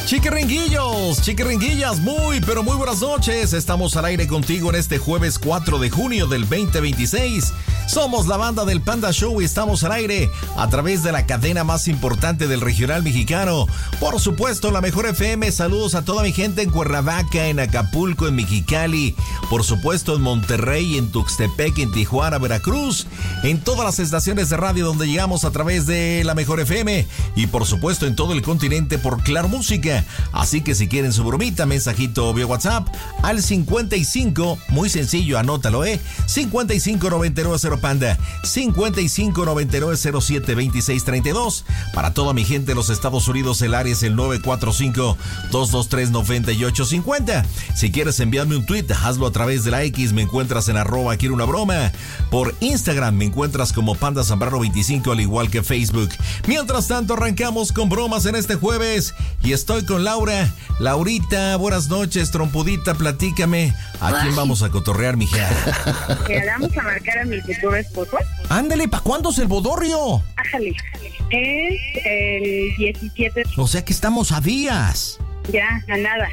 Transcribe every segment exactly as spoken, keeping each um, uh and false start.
Chiquiringuillos, chiquiringuillas, muy pero muy buenas noches. Estamos al aire contigo en este jueves cuatro de junio del veinte veintiséis. Somos la banda del Panda Show y estamos al aire a través de la cadena más importante del regional mexicano. Por supuesto, la Mejor F M. Saludos a toda mi gente en Cuernavaca, en Acapulco, en Mexicali. Por supuesto, en Monterrey, en Tuxtepec, en Tijuana, Veracruz. En todas las estaciones de radio donde llegamos a través de la Mejor F M. Y por supuesto, en todo el continente por Claro Música. Así que si quieren su bromita, mensajito vía WhatsApp al cincuenta y cinco, muy sencillo, anótalo, eh, cincuenta y cinco noventa y nueve cero Panda, cincuenta y cinco noventa y nueve cero siete veintiséis treinta y dos. Para toda mi gente de los Estados Unidos, el área es el nueve cuatro cinco, dos dos tres, nueve ocho cinco cero. Si quieres enviarme un tweet, hazlo a través de la X, me encuentras en arroba quiero una broma. Por Instagram me encuentras como Panda Zambrano veinticinco, al igual que Facebook. Mientras tanto, arrancamos con bromas en este jueves y estoy con Laura. Laurita, buenas noches, trompudita, platícame. ¿A quién vamos a cotorrear, mija? ¿Le vamos a marcar a mi futuro esposo? Ándale, ¿para cuándo es el bodorrio? Ájale, es el diecisiete. O sea que estamos a días. Ya, a nada.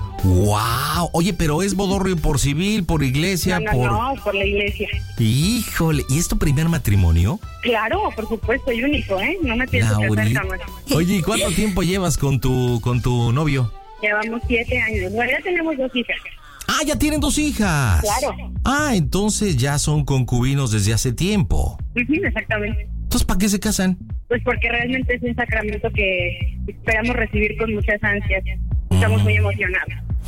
¡Wow! Oye, pero ¿es bodorrio por civil, por iglesia? No, no, por... no, por la iglesia. Híjole, ¿y es tu primer matrimonio? Claro, por supuesto, y único, ¿eh? No me pienso casar jamás. Oye, ¿y cuánto tiempo llevas con tu, con tu novio? Llevamos siete años. Bueno, ya tenemos dos hijas. Ah, ya tienen dos hijas. Claro. Ah, entonces ya son concubinos desde hace tiempo. Uh-huh, exactamente. Entonces, ¿para qué se casan? Pues porque realmente es un sacramento que esperamos recibir con muchas ansias. Estamos mm. muy emocionados.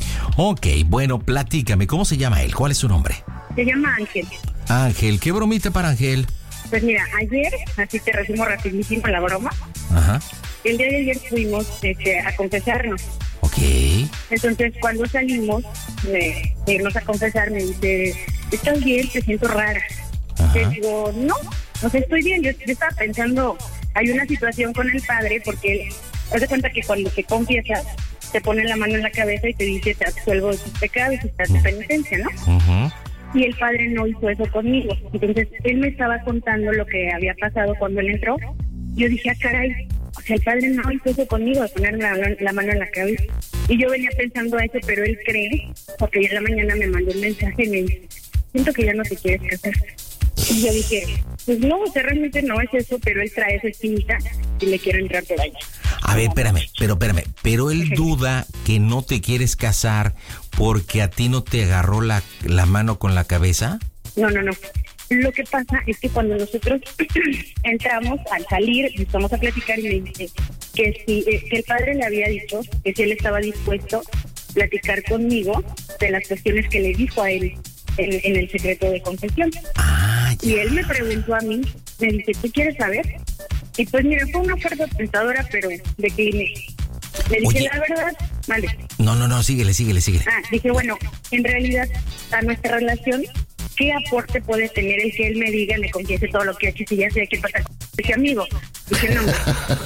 Ok, bueno, platícame, ¿cómo se llama él? ¿Cuál es su nombre? Se llama Ángel. Ángel, ¿qué bromita para Ángel? Pues mira, ayer, así te resumo rapidísimo la broma. Ajá. El día de ayer fuimos este, a confesarnos. Ok. Entonces, cuando salimos de irnos a confesar, me dice, ¿estás bien? Te siento rara. Ajá. Te digo, no, no sé, estoy bien. Yo, yo estaba pensando, hay una situación con el padre, porque él, haz de cuenta que cuando se confiesa, te pone la mano en la cabeza y te dice, te absuelvo de tus pecados y estás de penitencia, ¿no? Uh-huh. Y el padre no hizo eso conmigo. Entonces, él me estaba contando lo que había pasado cuando él entró. Yo dije, ah, caray, o sea, el padre no hizo eso conmigo, de ponerme la, la mano en la cabeza. Y yo venía pensando eso, pero él cree, porque ya en la mañana me mandó un mensaje y me dice, siento que ya no te quieres casar. Y yo dije, pues no, o sea, realmente no es eso, pero él trae esa espinita y le quiero entrar por allá. A ver, espérame, pero espérame, pero él duda que no te quieres casar porque a ti no te agarró la, la mano con la cabeza. No, no, no. Lo que pasa es que cuando nosotros entramos, al salir, empezamos a platicar y me dice que si que el padre le había dicho que si él estaba dispuesto a platicar conmigo de las cuestiones que le dijo a él en, en el secreto de confesión. Ah, ya. Y él me preguntó a mí, me dice, ¿tú quieres saber? Y pues mira, fue una oferta tentadora, pero decliné. Le dije, oye, la verdad, vale. No, no, no, síguele, síguele, síguele. Ah, dije, bueno, en realidad, a nuestra relación, ¿qué aporte puede tener el que él me diga, me confiese todo lo que ha hecho y ya sé qué pasa con ese amigo? Dije, no,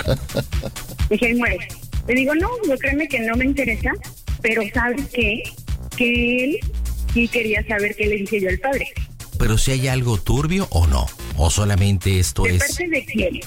dije, ahí muere. Le digo, no, yo créeme que no me interesa, pero ¿sabes qué? Que él sí quería saber qué le dije yo al padre. Pero si hay algo turbio o no, o solamente esto ¿De es... parte de quién?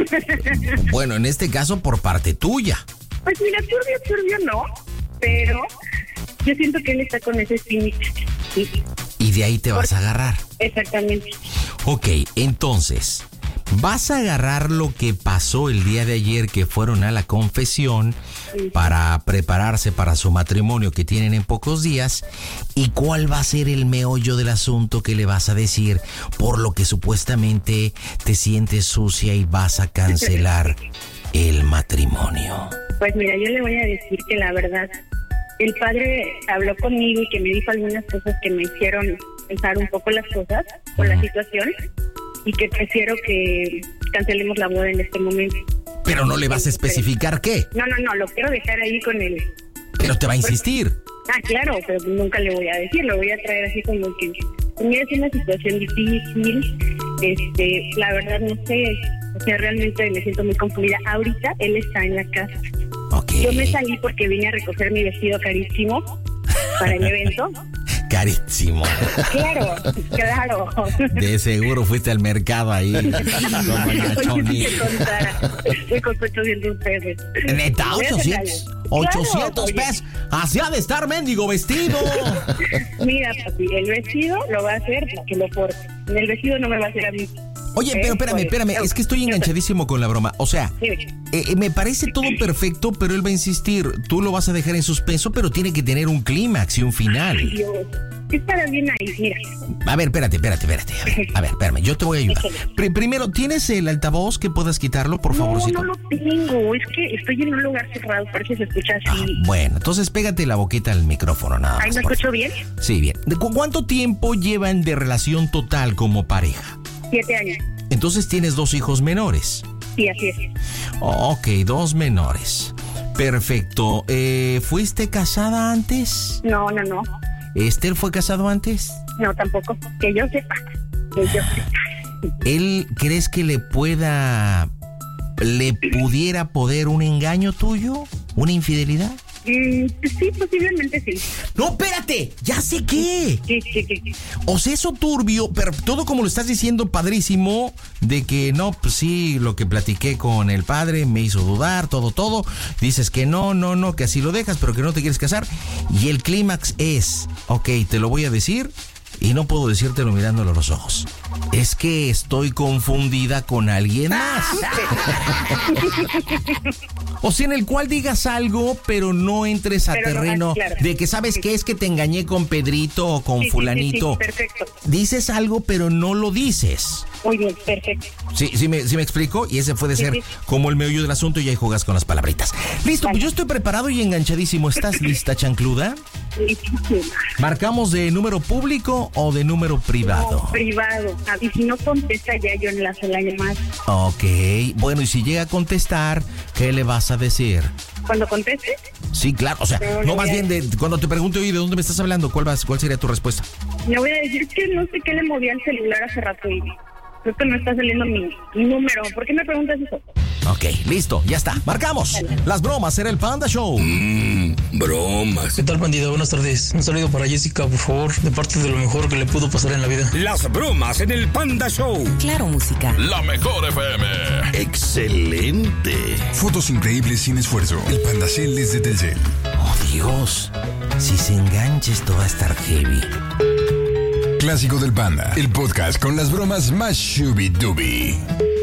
Bueno, en este caso por parte tuya. Pues mira, turbio, turbio no, pero yo siento que él está con ese espíritu. Sí. Y de ahí te vas a agarrar. Exactamente. Ok, entonces, vas a agarrar lo que pasó el día de ayer que fueron a la confesión sí. para prepararse para su matrimonio que tienen en pocos días. ¿Y cuál va a ser el meollo del asunto que le vas a decir por lo que supuestamente te sientes sucia y vas a cancelar el matrimonio? Pues mira, yo le voy a decir que la verdad, el padre habló conmigo y que me dijo algunas cosas que me hicieron pensar un poco las cosas por la situación y que prefiero que cancelemos la boda en este momento. Pero no le vas a especificar qué. No, no, no, lo quiero dejar ahí con él. Pero te va a insistir. Ah, claro, pero nunca le voy a decir, lo voy a traer así como que mira, es una situación difícil, este, la verdad no sé, o sea, realmente me siento muy confundida. Ahorita él está en la casa. Okay. Yo me salí porque vine a recoger mi vestido carísimo para el evento. Carísimo. Claro, claro. De seguro fuiste al mercado ahí. Como Oye, si te contara, me costó ochocientos pesos. ¿Neta? ¿ochocientos? ochocientos Claro, pesos. Así ha de estar mendigo vestido. Mira, papi, el vestido lo va a hacer que lo porte. El vestido no me va a hacer a mí. Oye, pero espérame, espérame, es que estoy enganchadísimo con la broma. O sea, eh, eh, me parece todo perfecto, pero él va a insistir. Tú lo vas a dejar en suspenso, pero tiene que tener un clímax y un final. Dios, estará bien ahí, mira. A ver, espérate, espérate, espérate. A ver, a ver, espérame, yo te voy a ayudar. Pr- primero, ¿tienes el altavoz que puedas quitarlo, por favorcito? No, no lo tengo. Es que estoy en un lugar cerrado, parece que se escucha así. Ah, bueno, entonces pégate la boquita al micrófono, nada más. ¿Ahí me por escucho favor. bien? Sí, bien. ¿De cu- ¿Cuánto tiempo llevan de relación total como pareja? Siete años. Entonces tienes dos hijos menores. Sí, así es. Ok, dos menores. Perfecto. Eh, ¿Fuiste casada antes? No, no, no. ¿Esther fue casado antes? No, tampoco. Que yo sepa. Que yo sepa. ¿Él crees que le pueda... le pudiera poder un engaño tuyo? ¿Una infidelidad? Mm, sí, posiblemente sí. No, espérate, ya sé qué. Sí, sí, sí. O sea, eso turbio, pero todo como lo estás diciendo, padrísimo, de que no, pues sí, lo que platiqué con el padre me hizo dudar, todo, todo. Dices que no, no, no, que así lo dejas, pero que no te quieres casar. Y el clímax es, ok, te lo voy a decir y no puedo decírtelo mirándolo a los ojos. Es que estoy confundida con alguien más. O sea, en el cual digas algo, pero no entres a Pero no, terreno claro. de que sabes que es que te engañé con Pedrito o con Sí, sí, fulanito. sí, sí, perfecto. Dices algo, pero no lo dices. Muy bien, perfecto. Sí, sí me, sí me explico. Y ese puede Sí, ser sí. como el meollo del asunto y ahí juegas con las palabritas. Listo, Vale. pues yo estoy preparado y enganchadísimo. ¿Estás lista, chancluda? Listísima. ¿Marcamos de número público o de número privado? No, privado. Ah, y si no contesta ya yo enlazo la llamada. Ok, bueno, y si llega a contestar, ¿qué le vas a decir? Cuando conteste, Sí, claro, o sea, No, no no más voy a- bien de cuando te pregunte, oye, ¿de dónde me estás hablando? ¿Cuál vas, cuál sería tu respuesta? le voy a decir que no sé qué le moví al celular hace rato y creo que no está saliendo mi, mi número. ¿Por qué me preguntas eso? Ok, listo, ya está. Marcamos. Las bromas era el Panda Show. Mmm, bromas. ¿Qué tal, bandida? Buenas tardes. Un saludo para Jessica, por favor, de parte de lo mejor que le pudo pasar en la vida. Las bromas en el Panda Show. Claro, música. La mejor F M. Excelente. Fotos increíbles sin esfuerzo. El Pandacel desde Telcel. Oh, Dios. Si se engancha, esto va a estar heavy. Clásico del Panda. El podcast con las bromas más shubi-dubi.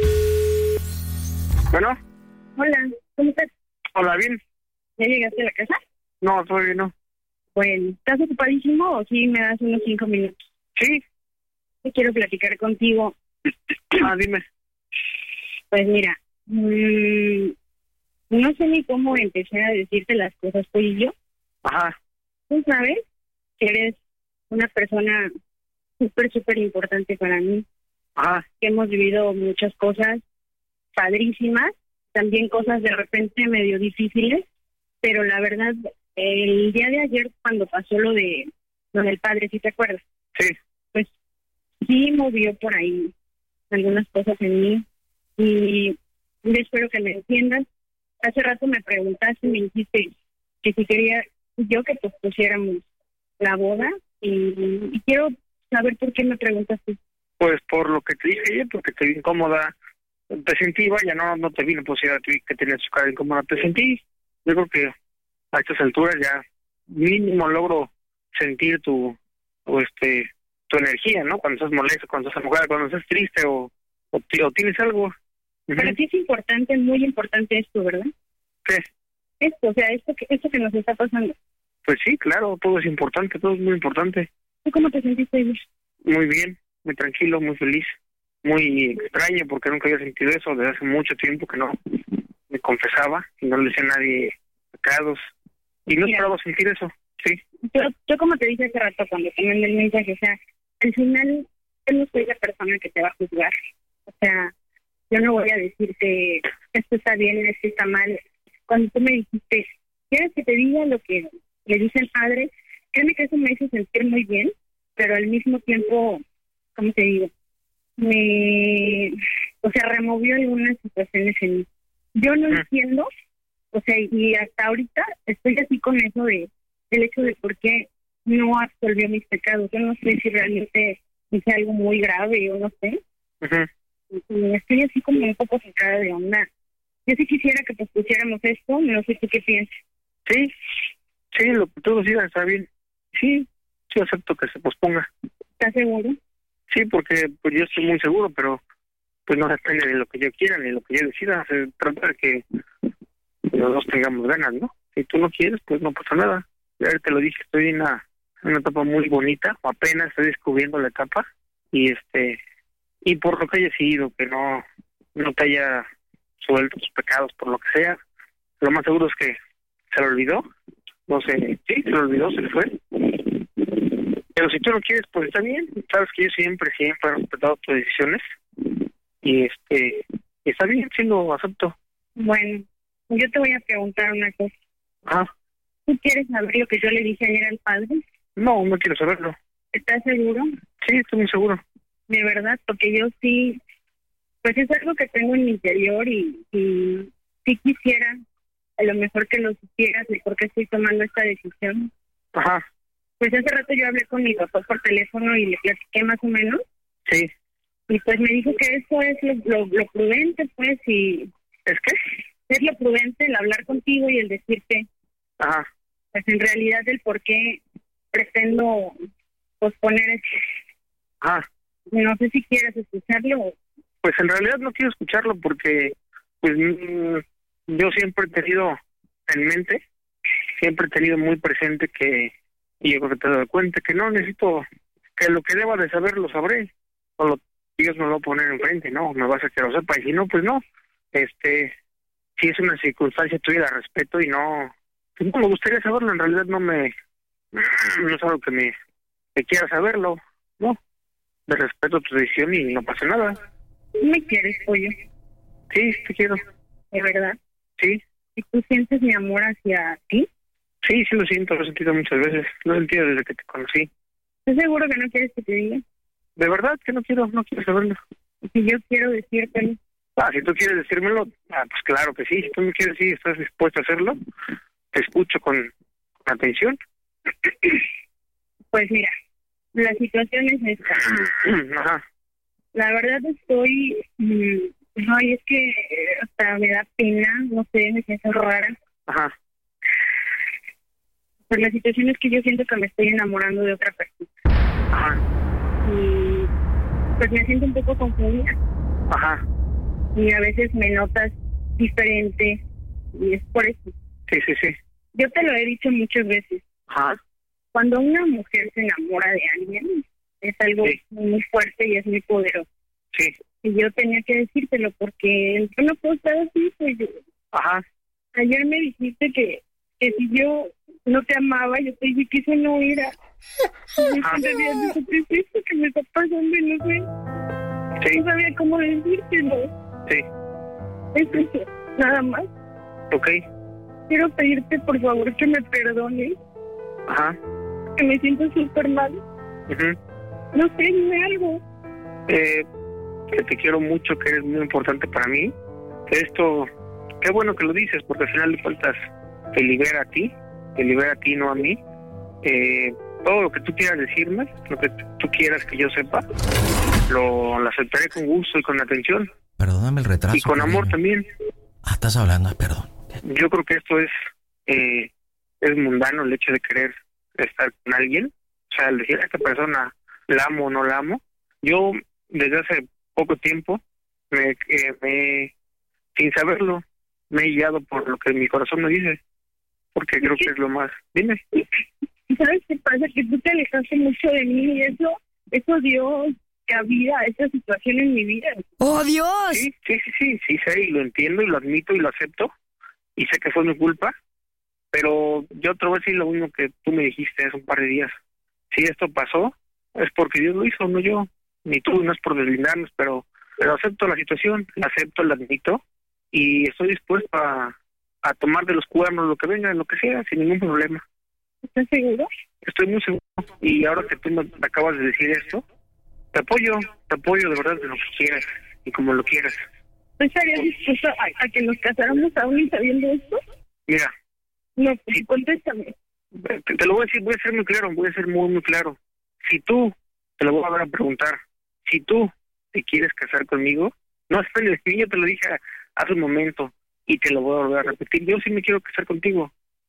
Bueno, Hola, ¿cómo estás? hola, bien. ¿Ya llegaste a la casa? No, todavía no. Bueno, ¿estás ocupadísimo o sí me das unos cinco minutos? Sí, Yo quiero platicar contigo. ah, dime. Pues mira, mmm, no sé ni cómo empecé a decirte las cosas tú y yo. Ajá, Tú sabes que eres una persona súper, súper importante para mí. ajá, Que hemos vivido muchas cosas padrísimas, también cosas de repente medio difíciles, pero la verdad, el día de ayer cuando pasó lo de lo del padre, ¿sí te acuerdas? sí, Pues sí movió por ahí algunas cosas en mí y yo espero que me entiendas. Hace rato me preguntaste y me dijiste que si quería yo que pospusiéramos la boda y, y quiero saber por qué me preguntaste. pues por lo que te dije ayer, porque te vi incómoda, te sentí, vaya, no no te vi la posibilidad de que tenías tu cara incómoda, te sentí. Yo creo que a estas alturas ya mínimo logro sentir tu, o este, tu energía, ¿no? Cuando estás molesto, cuando estás enojada, cuando estás triste o, o, ti- o tienes algo. Ujú. Para ti es importante, muy importante esto, ¿verdad? ¿Qué? Esto, o sea, esto que, esto que nos está pasando. Pues sí, claro, todo es importante, todo es muy importante. ¿Tú cómo te sentiste ayer? Muy bien, muy tranquilo, muy feliz, muy extraño porque nunca había sentido eso desde hace mucho tiempo que no me confesaba y no le decía a nadie pecados y no Mira. esperaba sentir eso, sí, Yo, yo como te dije hace rato cuando te mandé el mensaje, o sea, al final yo no soy la persona que te va a juzgar. O sea, yo no voy a decirte esto está bien, esto está mal. Cuando tú me dijiste, ¿quieres que te diga lo que le dice el padre? Créeme que eso me hizo sentir muy bien, pero al mismo tiempo, ¿cómo te digo? Me, o sea, removió algunas situaciones en mí. Yo no Mm. entiendo, o sea, y hasta ahorita estoy así con eso de el hecho de por qué no absolvió mis pecados. Yo no sé si realmente hice algo muy grave o no sé. ujú. Y estoy así como un poco sacada de onda. Yo sí quisiera que pues pusiéramos esto, no sé tú qué piensas. Sí, sí, lo que tú decidas está bien. Sí, sí acepto que se posponga. ¿Estás seguro? Sí, porque pues yo estoy muy seguro, pero pues no depende de lo que yo quiera ni de lo que yo decida. Se trata de que los dos tengamos ganas, ¿no? Si tú no quieres, pues no pasa nada. Ya te lo dije, estoy en una, en una etapa muy bonita, apenas estoy descubriendo la etapa y este y por lo que haya decidido que no no te haya suelto tus pecados por lo que sea, lo más seguro es que se lo olvidó. No sé, sí, se lo olvidó, se le fue. Pero si tú no quieres, pues está bien. Sabes que yo siempre, siempre he respetado tus decisiones. Y este, está bien, sí lo acepto. Bueno, yo te voy a preguntar una cosa. Ah, ¿Tú quieres saber lo que yo le dije ayer al padre? no, no quiero saberlo. ¿Estás seguro? Sí, estoy muy seguro. De verdad, porque yo sí, pues es algo que tengo en mi interior y, y sí quisiera, a lo mejor que lo supieras de por qué estoy tomando esta decisión. Ajá, Pues hace rato yo hablé con mi papá por teléfono y le platiqué más o menos. sí. Y pues me dijo que eso es lo, lo, lo prudente, pues, y ¿Es que? es lo prudente el hablar contigo y el decirte, Ajá, pues en realidad el por qué pretendo posponer es, ajá. no sé si quieres escucharlo. Pues en realidad no quiero escucharlo porque, pues, mm, yo siempre he tenido en mente, siempre he tenido muy presente que, y yo creo que te doy cuenta, que no necesito, que lo que deba de saber lo sabré, o lo, Dios me lo va a poner enfrente, no, me vas a que lo sepa, y si no, pues no, este, si es una circunstancia tuya, la respeto y no, pues no me gustaría saberlo, en realidad no me, no es algo que me, que quiera saberlo, no, de respeto tu decisión y no pasa nada. ¿Me quieres, pollo? Sí, te quiero. ¿De verdad? Sí, ¿Y tú sientes mi amor hacia ti? sí, sí lo siento, lo he sentido muchas veces. Lo he sentido desde que te conocí. ¿Estás seguro que no quieres que te diga? De verdad que no quiero, no quiero saberlo. Si yo quiero decírtelo. Ah, si tú quieres decírmelo, ah, pues claro que sí. Si tú me quieres decir, estás dispuesto a hacerlo, te escucho con, con atención. Pues mira, la situación es esta. Ajá, La verdad estoy... mm, ay, es que eh, hasta me da pena, no sé, me siento rara. ajá, Pues la situación es que yo siento que me estoy enamorando de otra persona. ajá, Y pues me siento un poco confundida. ajá. Y a veces me notas diferente. Y es por eso. Sí, sí, sí. Yo te lo he dicho muchas veces. Ajá, Cuando una mujer se enamora de alguien, es algo sí, muy fuerte y es muy poderoso. sí. Y yo tenía que decírtelo porque yo no puedo estar así. Pues yo, Ajá, ayer me dijiste que, que si yo no te amaba, yo te dije que eso no era. Y Ajá. en realidad eso que es esto que me está pasando y no sé, sí, no sabía cómo decírtelo. sí. Es eso, nada más. Ok, Quiero pedirte por favor que me perdones, ajá. que me siento súper mal. Ujú. No sé, dime algo. Eh, que te quiero mucho, que eres muy importante para mí. Que esto, qué bueno que lo dices, porque al final de cuentas te libera a ti, te libera a ti, no a mí. Eh, todo lo que tú quieras decirme, lo que tú quieras que yo sepa, lo, lo aceptaré con gusto y con atención. Perdóname el retraso. Y con amor cariño. también. Ah, estás hablando, perdón. Yo creo que esto es eh, es mundano, el hecho de querer estar con alguien. O sea, el decir a esta persona la amo o no la amo. Yo, desde hace poco tiempo, me, eh, me sin saberlo, me he guiado por lo que mi corazón me dice. Porque creo que es lo más... Dime. ¿Sabes qué pasa? Que tú te alejaste mucho de mí y eso, eso dio cabida a esa situación en mi vida. ¡Oh, Dios! Sí, sí, sí, sí, sí sé y lo entiendo y lo admito y lo acepto. Y sé que fue mi culpa. Pero yo te voy a decir lo mismo que tú me dijiste hace un par de días. Si esto pasó, es porque Dios lo hizo, no yo. Ni tú, no es por deslindarnos, pero, pero acepto la situación, la acepto, la admito. Y estoy dispuesto a, a tomar de los cuernos lo que venga, lo que sea, sin ningún problema. ¿Estás seguro? Estoy muy seguro. Y ahora que tú me acabas de decir esto, te apoyo, te apoyo de verdad de lo que quieras y como lo quieras. ¿Tú estarías dispuesto a, a que nos casáramos aún y sabiendo esto? Mira, No, pues contéstame. te, te lo voy a decir, voy a ser muy claro, voy a ser muy, muy claro. Si tú, te lo voy a volver a preguntar, si tú te quieres casar conmigo, no esperes, que yo te lo dije hace un momento y te lo voy a volver a repetir, yo sí me quiero casar contigo.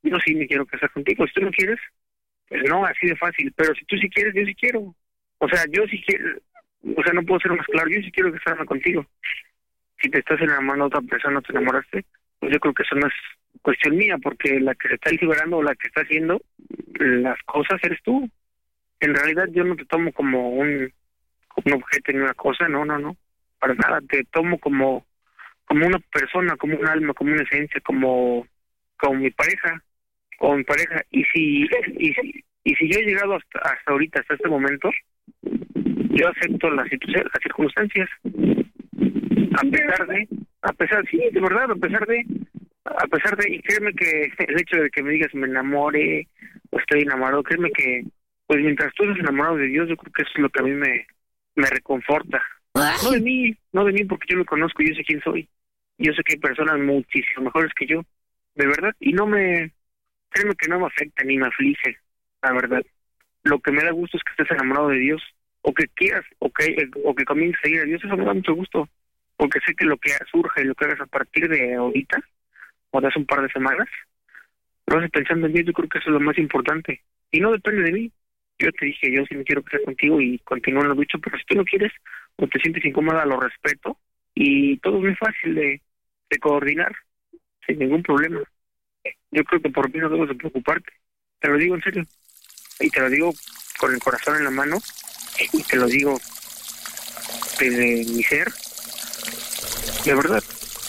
yo sí me quiero casar contigo. Si tú no quieres, pues no, así de fácil. Pero si tú sí quieres, yo sí quiero. O sea, yo sí quiero, o sea, no puedo ser más claro, yo sí quiero casarme contigo. Si te estás enamorando de otra persona, te enamoraste, pues yo creo que eso no es cuestión mía, porque la que se está liberando o la que está haciendo las cosas eres tú. En realidad yo no te tomo como un, como un objeto ni una cosa, no, no, no, para nada. Te tomo como, como una persona, como un alma, como una esencia, como, como mi pareja, como mi pareja. Y si, y si, y si yo he llegado hasta, hasta ahorita, hasta este momento, yo acepto las situaciones, las circunstancias. A pesar de, a pesar, sí, de verdad, a pesar de, a pesar de, y créeme que el hecho de que me digas me enamore o estoy enamorado, créeme que, pues mientras tú estás enamorado de Dios, yo creo que eso es lo que a mí me, me reconforta. No de mí, no de mí porque yo me conozco, yo sé quién soy. Yo sé que hay personas muchísimo mejores que yo, de verdad, y no me, créeme que no me afecta ni me aflige, la verdad. Lo que me da gusto es que estés enamorado de Dios, o que quieras, o que, o que comiences a ir a Dios, eso me da mucho gusto. Porque sé que lo que surja y lo que hagas a partir de ahorita, o de hace un par de semanas, lo haces pensando en mí. Yo creo que eso es lo más importante. Y no depende de mí. Yo te dije, yo sí me quiero casar contigo y continúo en lo dicho, pero si tú no quieres o te sientes incómoda, lo respeto. Y todo es muy fácil de, de coordinar, sin ningún problema. Yo creo que por mí no debes de preocuparte. Te lo digo en serio. Y te lo digo con el corazón en la mano. Y te lo digo desde mi ser. De verdad.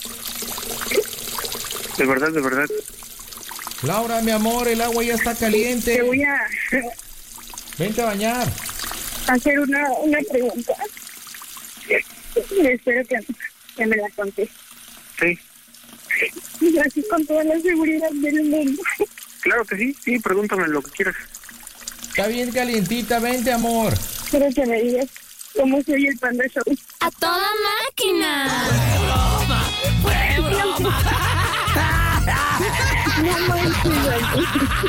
De verdad, de verdad. Laura, mi amor, el agua ya está caliente. Te voy a Vente a bañar. hacer una, una pregunta. Espero que, que me la contestes. Sí. Y así con toda la seguridad del mundo. Claro que sí, sí, pregúntame lo que quieras. Está bien calientita, vente, amor. Quiero que me digas cómo soy el Panda Show. ¡A toda máquina! ¡Fue broma! No manches.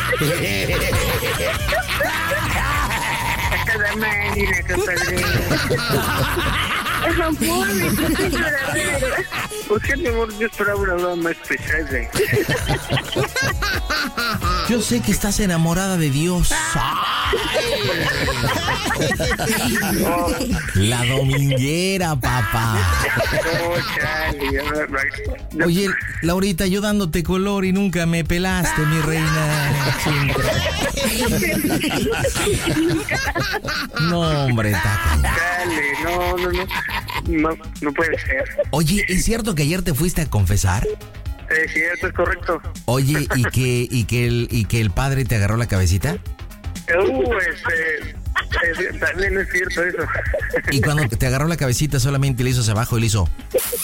A cada máquina, compadre. Amor, me hiciste llorar de verdad. ¿Por qué, mi amor? Yo esperaba una broma más pesada. Yo sé que estás enamorada de Dios. La dominguera, papá. Oh, chale. Oye, Laurita, yo dándote color y nunca me pelaste, mi reina. No, hombre, taco. Dale, no, no, no. No, no puede ser. Oye, ¿es cierto que ayer te fuiste a confesar? Es cierto, es correcto. Oye, ¿y que, y que el, y que el padre te agarró la cabecita? Uh, este... Es, también es cierto eso. Y cuando te agarró la cabecita solamente le hizo hacia abajo y le hizo...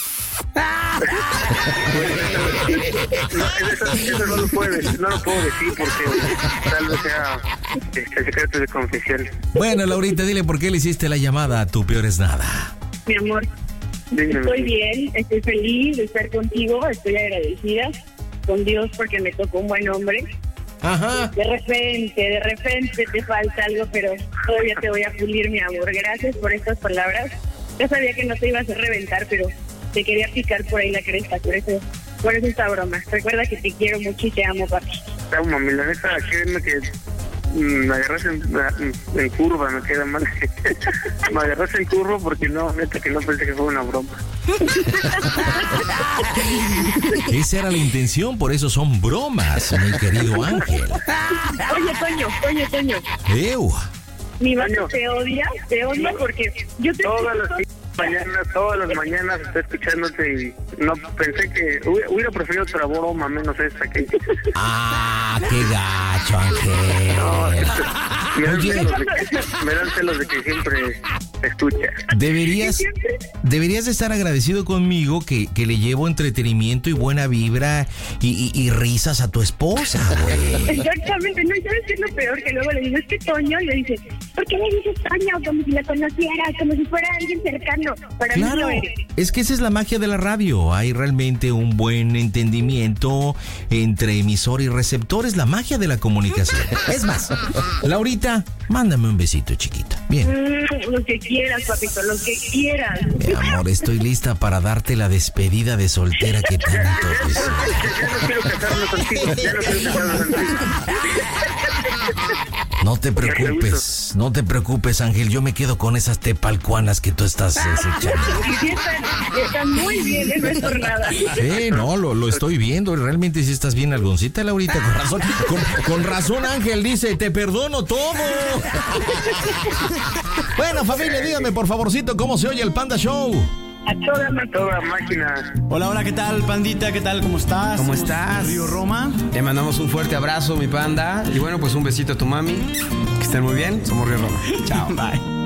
No, eso, eso no lo puedes, no lo puedo decir porque tal vez sea este, secreto de confesión. Bueno, Laurita, dile por qué le hiciste la llamada a Tu Peor es Nada. Mi amor, Dime. estoy bien, estoy feliz de estar contigo, estoy agradecida con Dios porque me tocó un buen hombre. Ajá. De repente, de repente te falta algo, pero todavía te voy a pulir, mi amor. Gracias por estas palabras. Yo sabía que no te ibas a reventar, pero te quería picar por ahí la cresta, por eso, por eso esta broma. Recuerda que te quiero mucho y te amo, papi. Te amo, mami, la neta, créeme que mm, me agarras en, en curva, me queda mal. Me agarras en curva porque no, neta, que no pensé que fue una broma. Esa era la intención, por eso son bromas, mi querido Ángel. Oye, Toño, Toño, Toño. Ew. Mi mamá te odia, te odia porque yo te... Todas las mañanas, todas las mañanas estoy escuchándote y no pensé que hubiera, hubiera preferido otra broma menos esta que... Ah, qué gacho, Ángel. No, me dan Oye. celos de que, me dan celos de que siempre te escucha. Deberías, deberías de estar agradecido conmigo que, que le llevo entretenimiento y buena vibra y, y, y risas a tu esposa, güey. Exactamente, no, ¿sabes qué es lo peor? Que luego le digo, es que Toño, le dice, ¿por qué le dices Toño? Como si la conociera, como si fuera alguien cercano. Para mí Claro, lo eres. es que esa es la magia de la radio. Hay realmente un buen entendimiento entre emisor y receptor. Es la magia de la comunicación. Es más, Laurita, mándame un besito, chiquita. Bien. Mm, lo que quieras, papito, lo que quieras. Mi amor, estoy lista para darte la despedida de soltera que tanto deseas. Ya no quiero casarme contigo, ya no quiero casarme contigo. No te preocupes, no te preocupes, Ángel. Yo me quedo con esas tepalcuanas que tú estás echando. Y sí están, están muy bien, ¿eh? No es por nada. Sí, no, lo, lo estoy viendo. Realmente sí estás bien algoncita, Laurita. Con razón, con, con razón, Ángel dice, te perdono todo. Bueno, familia, dígame por favorcito cómo se oye el Panda Show. A toda, a toda máquina. Hola, hola, ¿qué tal, pandita? ¿Qué tal? ¿Cómo estás? ¿Cómo Somos estás? Río Roma. Te mandamos un fuerte abrazo, mi panda. Y bueno, pues un besito a tu mami. Que estén muy bien. Somos Río Roma. Chao. Bye.